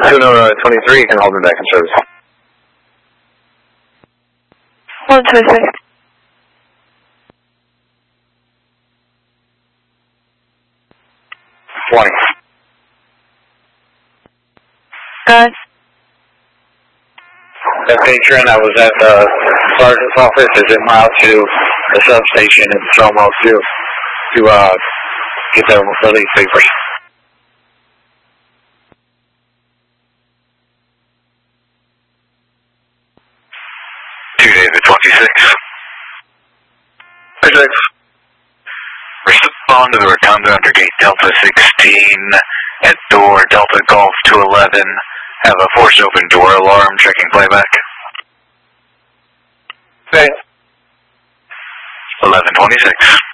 23 can hold me back in service. 126. That patron, I was at the sergeant's office, is en route to the substation in Somo to get their release papers. David 26. 26. Respond to the rotunda under gate Delta 16 at door Delta Golf 211. Have a forced open door alarm, checking playback. Okay. 1126.